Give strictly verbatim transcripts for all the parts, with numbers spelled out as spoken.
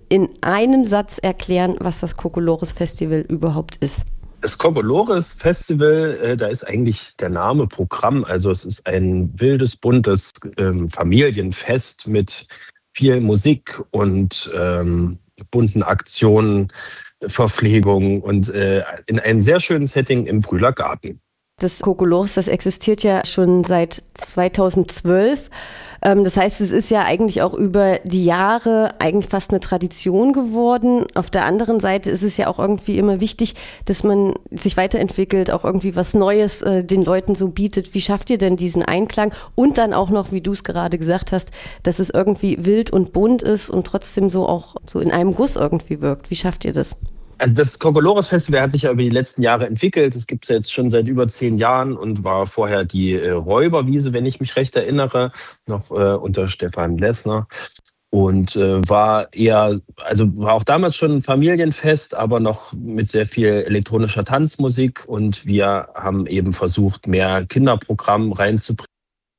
in einem Satz erklären, was das Kokolores Festival überhaupt ist? Das Kokolores Festival, äh, da ist eigentlich der Name Programm. Also es ist ein wildes, buntes ähm, Familienfest mit viel Musik und ähm, bunten Aktionen, Verpflegung und äh, in einem sehr schönen Setting im Brühler Garten. Das Kokolores, das existiert ja schon seit zweitausendzwölf. Das heißt, es ist ja eigentlich auch über die Jahre eigentlich fast eine Tradition geworden. Auf der anderen Seite ist es ja auch irgendwie immer wichtig, dass man sich weiterentwickelt, auch irgendwie was Neues äh, den Leuten so bietet. Wie schafft ihr denn diesen Einklang? Und dann auch noch, wie du es gerade gesagt hast, dass es irgendwie wild und bunt ist und trotzdem so auch so in einem Guss irgendwie wirkt. Wie schafft ihr das? Also das Kokolores Festival hat sich ja über die letzten Jahre entwickelt. Es gibt es jetzt schon seit über zehn Jahren und war vorher die äh, Räuberwiese, wenn ich mich recht erinnere, noch äh, unter Stefan Lessner. Und äh, war eher, also war auch damals schon ein Familienfest, aber noch mit sehr viel elektronischer Tanzmusik. Und wir haben eben versucht, mehr Kinderprogramm reinzubringen.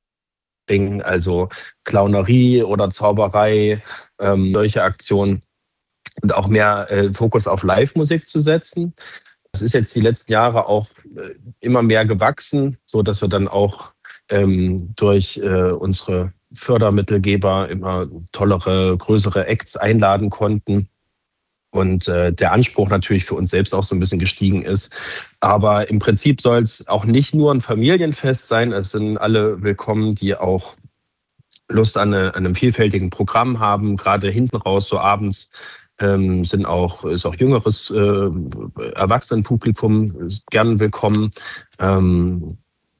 Also Clownerie oder Zauberei, ähm, solche Aktionen. Und auch mehr äh, Fokus auf Live-Musik zu setzen. Das ist jetzt die letzten Jahre auch äh, immer mehr gewachsen, so dass wir dann auch ähm, durch äh, unsere Fördermittelgeber immer tollere, größere Acts einladen konnten. Und äh, der Anspruch natürlich für uns selbst auch so ein bisschen gestiegen ist. Aber im Prinzip soll es auch nicht nur ein Familienfest sein. Es sind alle willkommen, die auch Lust an, eine, an einem vielfältigen Programm haben, gerade hinten raus, so abends. Ähm, sind auch, ist auch jüngeres äh, Erwachsenenpublikum gern willkommen. Ähm,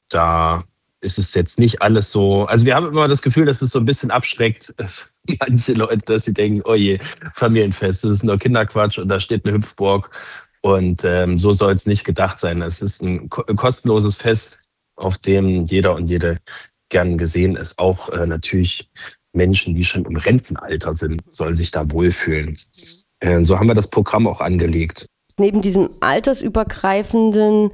da ist es jetzt nicht alles so, also wir haben immer das Gefühl, dass es so ein bisschen abschreckt, manche Leute, dass sie denken, oh je, Familienfest, das ist nur Kinderquatsch und da steht eine Hüpfburg. Und ähm, so soll es nicht gedacht sein. Es ist ein ko- kostenloses Fest, auf dem jeder und jede gern gesehen ist. Auch äh, natürlich Menschen, die schon im Rentenalter sind, sollen sich da wohlfühlen. Äh, so haben wir das Programm auch angelegt. Neben diesem altersübergreifenden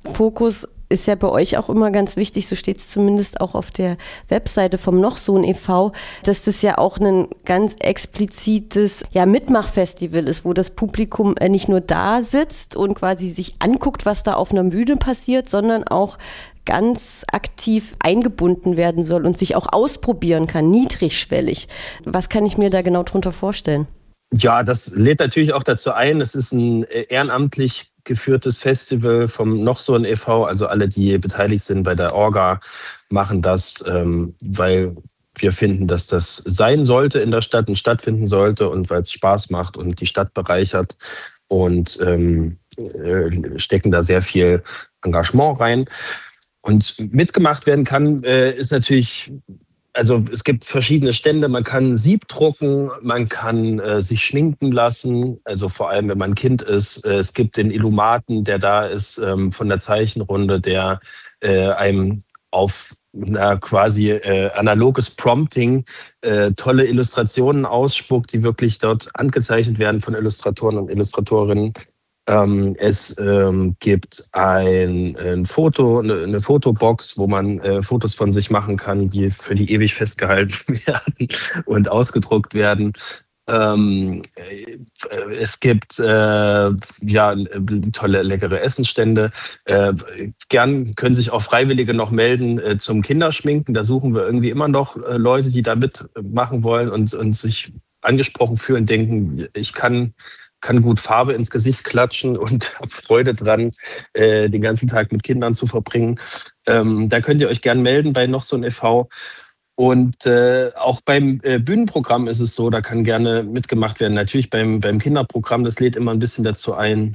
Fokus ist ja bei euch auch immer ganz wichtig, so steht es zumindest auch auf der Webseite vom Nochsohn e V, dass das ja auch ein ganz explizites ja, Mitmachfestival ist, wo das Publikum nicht nur da sitzt und quasi sich anguckt, was da auf einer Bühne passiert, sondern auch ganz aktiv eingebunden werden soll und sich auch ausprobieren kann, niedrigschwellig. Was kann ich mir da genau drunter vorstellen? Ja, das lädt natürlich auch dazu ein. Es ist ein ehrenamtlich geführtes Festival vom Nochsohn e V. Also alle, die beteiligt sind bei der Orga, machen das, ähm, weil wir finden, dass das sein sollte in der Stadt und stattfinden sollte und weil es Spaß macht und die Stadt bereichert und ähm, äh, stecken da sehr viel Engagement rein. Und mitgemacht werden kann, äh, ist natürlich, also es gibt verschiedene Stände, man kann Sieb drucken, man kann äh, sich schminken lassen, also vor allem, wenn man ein Kind ist. Äh, es gibt den Illumaten, der da ist ähm, von der Zeichenrunde, der äh, einem auf na, quasi äh, analoges Prompting äh, tolle Illustrationen ausspuckt, die wirklich dort angezeichnet werden von Illustratoren und Illustratorinnen. Ähm, es ähm, gibt ein, ein Foto, eine, eine Fotobox, wo man äh, Fotos von sich machen kann, die für die ewig festgehalten werden und ausgedruckt werden. Ähm, äh, es gibt äh, ja tolle, leckere Essensstände. Äh, gern können sich auch Freiwillige noch melden äh, zum Kinderschminken. Da suchen wir irgendwie immer noch äh, Leute, die da mitmachen wollen und, und sich angesprochen fühlen, denken, ich kann kann gut Farbe ins Gesicht klatschen und habe Freude dran, äh, den ganzen Tag mit Kindern zu verbringen. Ähm, da könnt ihr euch gern melden bei Nochsohn e V. Und äh, auch beim äh, Bühnenprogramm ist es so, da kann gerne mitgemacht werden. Natürlich beim, beim Kinderprogramm, das lädt immer ein bisschen dazu ein.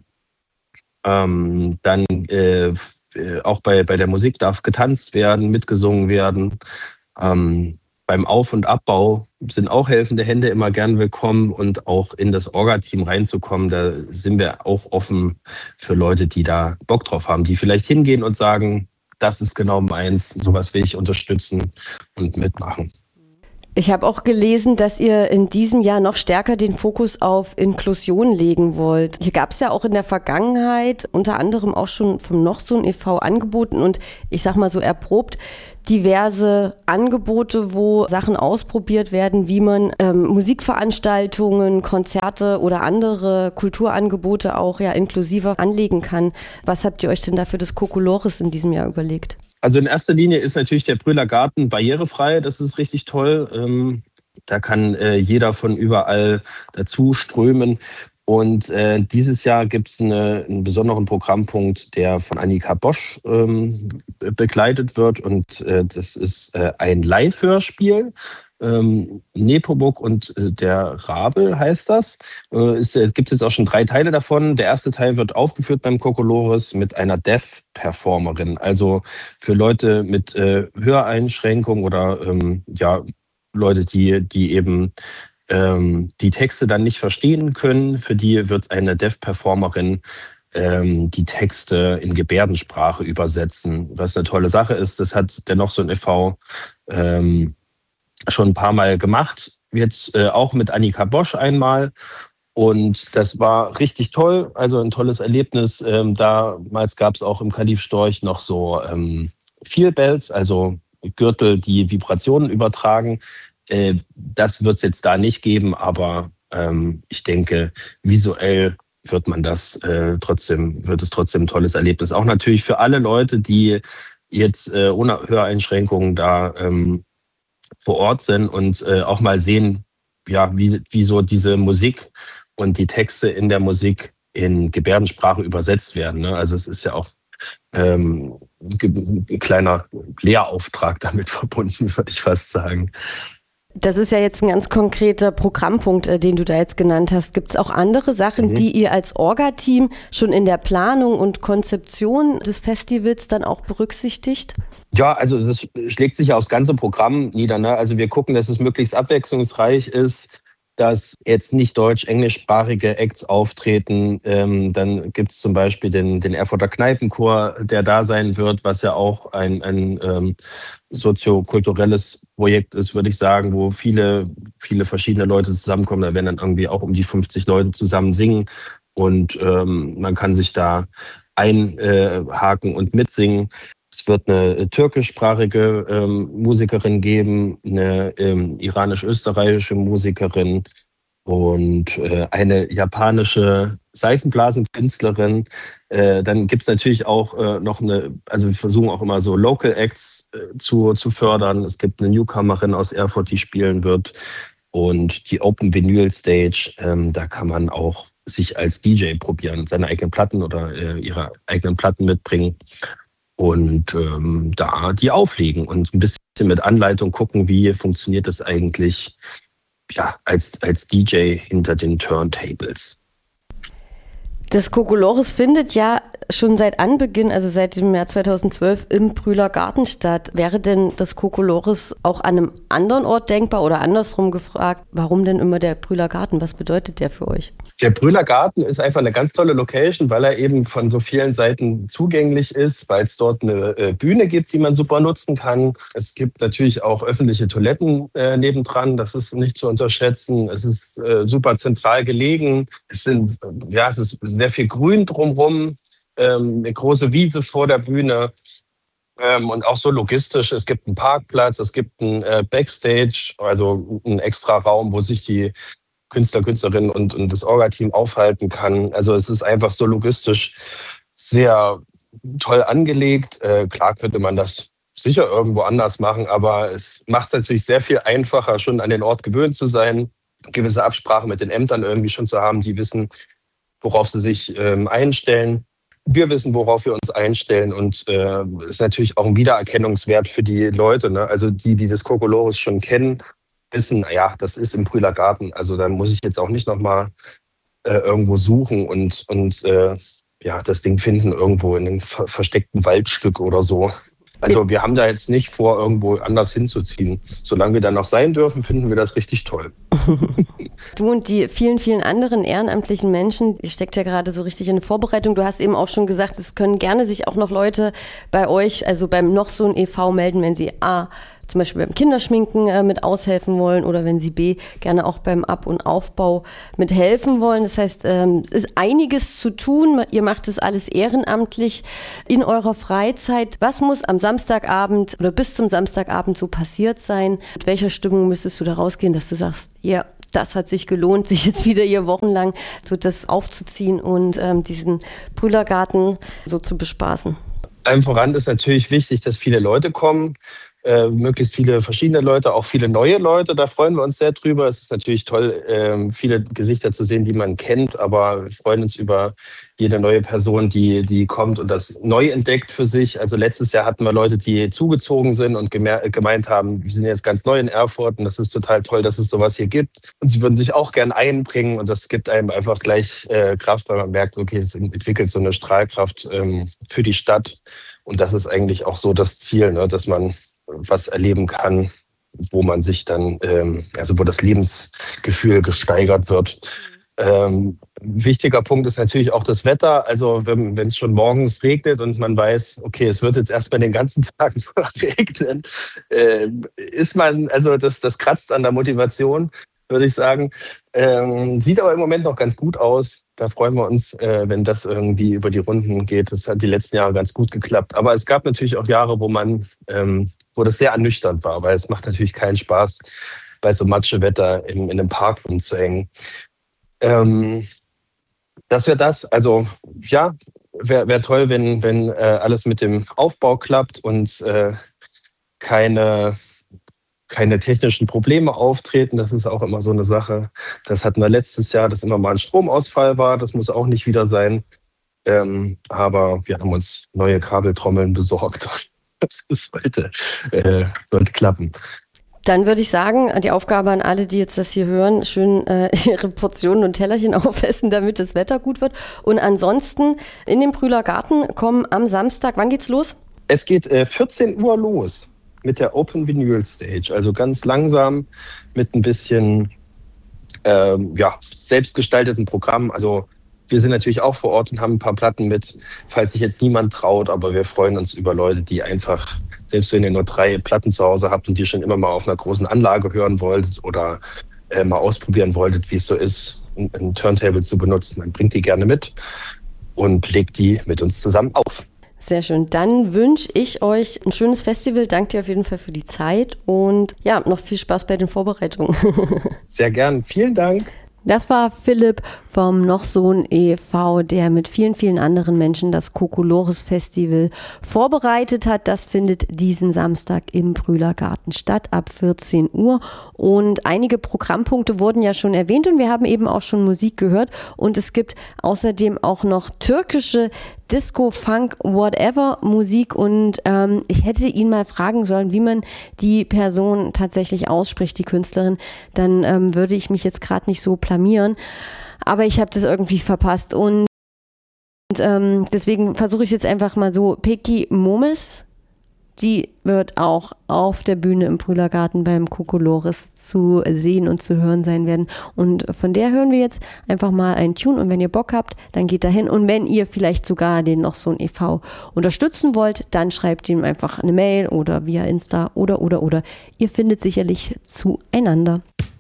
Ähm, dann äh, auch bei, bei der Musik darf getanzt werden, mitgesungen werden. Ähm, Beim Auf- und Abbau sind auch helfende Hände immer gern willkommen und auch in das Orga-Team reinzukommen. Da sind wir auch offen für Leute, die da Bock drauf haben, die vielleicht hingehen und sagen, das ist genau meins, sowas will ich unterstützen und mitmachen. Ich habe auch gelesen, dass ihr in diesem Jahr noch stärker den Fokus auf Inklusion legen wollt. Hier gab es ja auch in der Vergangenheit unter anderem auch schon vom Nochsohn e V angeboten und ich sag mal so erprobt diverse Angebote, wo Sachen ausprobiert werden, wie man ähm, Musikveranstaltungen, Konzerte oder andere Kulturangebote auch ja inklusiver anlegen kann. Was habt ihr euch denn da für das Kokolores in diesem Jahr überlegt? Also in erster Linie ist natürlich der Brühler Garten barrierefrei, das ist richtig toll. Ähm, da kann äh, jeder von überall dazu strömen. Und äh, dieses Jahr gibt es eine, einen besonderen Programmpunkt, der von Annika Bosch ähm, begleitet wird. Und äh, das ist äh, ein Live-Hörspiel. Ähm, Nepomuk und äh, der Rabel heißt das. Äh, es äh, gibt jetzt auch schon drei Teile davon. Der erste Teil wird aufgeführt beim Kokolores mit einer Deaf-Performerin. Also für Leute mit äh, Höreinschränkungen oder ähm, ja, Leute, die, die eben ähm, die Texte dann nicht verstehen können. Für die wird eine Deaf-Performerin ähm, die Texte in Gebärdensprache übersetzen. Was eine tolle Sache ist, das hat der Nochsohn e V ähm, schon ein paar Mal gemacht, jetzt äh, auch mit Annika Bosch einmal. Und das war richtig toll, also ein tolles Erlebnis. Ähm, damals gab es auch im Kalif Storch noch so ähm, Feel Bells, also Gürtel, die Vibrationen übertragen. Äh, das wird es jetzt da nicht geben, aber ähm, ich denke, visuell wird man das äh, trotzdem, wird es trotzdem ein tolles Erlebnis. Auch natürlich für alle Leute, die jetzt äh, ohne Höreinschränkungen da ähm, vor Ort sind und äh, auch mal sehen, ja, wie, wie so diese Musik und die Texte in der Musik in Gebärdensprache übersetzt werden. Ne? Also es ist ja auch ähm, ein kleiner Lehrauftrag damit verbunden, würde ich fast sagen. Das ist ja jetzt ein ganz konkreter Programmpunkt, den du da jetzt genannt hast. Gibt es auch andere Sachen, mhm. die ihr als Orga-Team schon in der Planung und Konzeption des Festivals dann auch berücksichtigt? Ja, also das schlägt sich ja aufs ganze Programm nieder. Ne? Also wir gucken, dass es möglichst abwechslungsreich ist, dass jetzt nicht deutsch-englischsprachige Acts auftreten. Ähm, dann gibt es zum Beispiel den, den Erfurter Kneipenchor, der da sein wird, was ja auch ein, ein ähm, soziokulturelles Projekt ist, würde ich sagen, wo viele, viele verschiedene Leute zusammenkommen. Da werden dann irgendwie auch um die fünfzig Leute zusammen singen und ähm, man kann sich da einhaken und mitsingen. Es wird eine türkischsprachige ähm, Musikerin geben, eine ähm, iranisch-österreichische Musikerin und äh, eine japanische Seifenblasenkünstlerin. Äh, dann gibt es natürlich auch äh, noch eine, also wir versuchen auch immer so Local Acts äh, zu, zu fördern. Es gibt eine Newcomerin aus Erfurt, die spielen wird. Und die Open Vinyl Stage, ähm, da kann man auch sich als D J probieren, seine eigenen Platten oder äh, ihre eigenen Platten mitbringen. Und ähm, da die auflegen und ein bisschen mit Anleitung gucken, wie funktioniert das eigentlich ja, als, als D J hinter den Turntables. Das Kokolores findet ja schon seit Anbeginn, also seit dem Jahr zweitausendzwölf, im Brühler Garten statt. Wäre denn das Kokolores auch an einem anderen Ort denkbar oder andersrum gefragt, warum denn immer der Brühler Garten? Was bedeutet der für euch? Der Brühler Garten ist einfach eine ganz tolle Location, weil er eben von so vielen Seiten zugänglich ist, weil es dort eine äh, Bühne gibt, die man super nutzen kann. Es gibt natürlich auch öffentliche Toiletten äh, nebendran, das ist nicht zu unterschätzen. Es ist äh, super zentral gelegen. Es sind, ja, es ist sehr viel Grün drumherum, ähm, eine große Wiese vor der Bühne. Ähm, und auch so logistisch, es gibt einen Parkplatz, es gibt einen äh, Backstage, also einen extra Raum, wo sich die Künstler, Künstlerinnen und, und das Orga-Team aufhalten kann. Also es ist einfach so logistisch sehr toll angelegt. Äh, klar könnte man das sicher irgendwo anders machen, aber es macht es natürlich sehr viel einfacher, schon an den Ort gewöhnt zu sein, gewisse Absprachen mit den Ämtern irgendwie schon zu haben, die wissen, worauf sie sich ähm, einstellen. Wir wissen, worauf wir uns einstellen und äh, ist natürlich auch ein Wiedererkennungswert für die Leute, ne? Also die, die das Kokolores schon kennen, wissen, ja, das ist im Brühler Garten. Also da muss ich jetzt auch nicht nochmal äh, irgendwo suchen und, und äh, ja, das Ding finden irgendwo in einem ver- versteckten Waldstück oder so. Also wir haben da jetzt nicht vor, irgendwo anders hinzuziehen. Solange wir da noch sein dürfen, finden wir das richtig toll. Du und die vielen, vielen anderen ehrenamtlichen Menschen, ihr steckt ja gerade so richtig in der Vorbereitung. Du hast eben auch schon gesagt, es können gerne sich auch noch Leute bei euch, also beim Nochsohn e V melden, wenn sie A, zum Beispiel beim Kinderschminken äh, mit aushelfen wollen oder wenn sie B, gerne auch beim Ab- und Aufbau mit helfen wollen. Das heißt, ähm, es ist einiges zu tun. Ihr macht es alles ehrenamtlich in eurer Freizeit. Was muss am Samstagabend oder bis zum Samstagabend so passiert sein? Mit welcher Stimmung müsstest du da rausgehen, dass du sagst, ja, das hat sich gelohnt, sich jetzt wieder hier wochenlang so das aufzuziehen und ähm, diesen Brühlergarten so zu bespaßen? Allem voran ist natürlich wichtig, dass viele Leute kommen, äh, möglichst viele verschiedene Leute, auch viele neue Leute. Da freuen wir uns sehr drüber. Es ist natürlich toll, äh, viele Gesichter zu sehen, die man kennt, aber wir freuen uns über jede neue Person, die, die kommt und das neu entdeckt für sich. Also letztes Jahr hatten wir Leute, die zugezogen sind und gemer- gemeint haben, wir sind jetzt ganz neu in Erfurt und das ist total toll, dass es sowas hier gibt. Und sie würden sich auch gern einbringen und das gibt einem einfach gleich äh, Kraft, weil man merkt, okay, es entwickelt so eine Strahlkraft ähm, für die Stadt. Und das ist eigentlich auch so das Ziel, ne, dass man was erleben kann, wo man sich dann, ähm, also wo das Lebensgefühl gesteigert wird. Ähm, wichtiger Punkt ist natürlich auch das Wetter. Also wenn es schon morgens regnet und man weiß, okay, es wird jetzt erstmal den ganzen Tag regnen, äh, ist man, also das, das kratzt an der Motivation, würde ich sagen. Ähm, sieht aber im Moment noch ganz gut aus. Da freuen wir uns, äh, wenn das irgendwie über die Runden geht. Das hat die letzten Jahre ganz gut geklappt. Aber es gab natürlich auch Jahre, wo man, ähm, wo das sehr ernüchternd war, weil es macht natürlich keinen Spaß, bei so Matschewetter in, in einem Park rumzuhängen. Ähm, das wäre das. Also ja, wäre wär toll, wenn, wenn äh, alles mit dem Aufbau klappt und äh, keine keine technischen Probleme auftreten. Das ist auch immer so eine Sache. Das hatten wir letztes Jahr, dass immer mal ein Stromausfall war. Das muss auch nicht wieder sein. Ähm, aber wir haben uns neue Kabeltrommeln besorgt. Das sollte, äh, sollte klappen. Dann würde ich sagen, die Aufgabe an alle, die jetzt das hier hören, schön äh, ihre Portionen und Tellerchen aufessen, damit das Wetter gut wird. Und ansonsten in den Brühlergarten kommen am Samstag, wann geht's los? Es geht äh, vierzehn Uhr los mit der Open Vinyl Stage. Also ganz langsam mit ein bisschen ähm, ja, selbstgestalteten Programm. Also wir sind natürlich auch vor Ort und haben ein paar Platten mit, falls sich jetzt niemand traut. Aber wir freuen uns über Leute, die einfach, selbst wenn ihr nur drei Platten zu Hause habt und die schon immer mal auf einer großen Anlage hören wolltet oder äh, mal ausprobieren wolltet, wie es so ist, ein, ein Turntable zu benutzen, dann bringt die gerne mit und legt die mit uns zusammen auf. Sehr schön. Dann wünsche ich euch ein schönes Festival. Danke dir auf jeden Fall für die Zeit und ja, noch viel Spaß bei den Vorbereitungen. Sehr gern. Vielen Dank. Das war Philipp vom Nochsohn e V, der mit vielen, vielen anderen Menschen das Kokolores Festival vorbereitet hat. Das findet diesen Samstag im Brühlergarten statt, ab vierzehn Uhr. Und einige Programmpunkte wurden ja schon erwähnt und wir haben eben auch schon Musik gehört. Und es gibt außerdem auch noch türkische Disco, Funk, whatever Musik und ähm, ich hätte ihn mal fragen sollen, wie man die Person tatsächlich ausspricht, die Künstlerin, dann ähm, würde ich mich jetzt gerade nicht so blamieren, aber ich habe das irgendwie verpasst und, und ähm, deswegen versuche ich es jetzt einfach mal so. Peki Momes, die wird auch auf der Bühne im Brühlergarten beim Kokolores zu sehen und zu hören sein werden. Und von der hören wir jetzt einfach mal einen Tune. Und wenn ihr Bock habt, dann geht dahin. Und wenn ihr vielleicht sogar den Nochsohn e V unterstützen wollt, dann schreibt ihm einfach eine Mail oder via Insta oder, oder, oder. Ihr findet sicherlich zueinander.